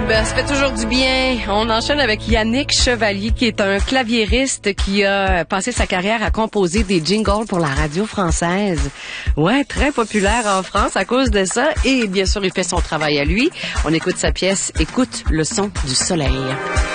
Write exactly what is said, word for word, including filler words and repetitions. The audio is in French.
Ça fait toujours du bien. On enchaîne avec Yannick Chevalier, qui est un claviériste qui a passé sa carrière à composer des jingles pour la radio française. Ouais, très populaire en France à cause de ça. Et bien sûr, il fait son travail à lui. On écoute sa pièce « Écoute le son du soleil ».